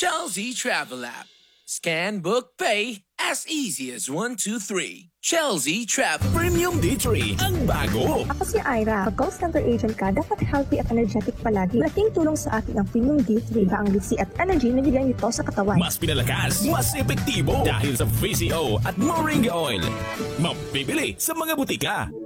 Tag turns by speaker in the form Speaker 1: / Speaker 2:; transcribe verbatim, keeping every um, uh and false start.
Speaker 1: Chelsea Travel App. Scan, book, pay as easy as one, two, three. Chelsea Travel.
Speaker 2: Premium D three, ang bago.
Speaker 3: Ako si Ira. Pag call center agent ka, dapat healthy at energetic palagi. Malaking tulong sa atin ang Premium D three. Ang lisi at energy na bigyan nito sa katawan.
Speaker 2: Mas pinalakas, mas epektibo dahil sa P C O at Moringa Oil. Mabibili sa mga butika.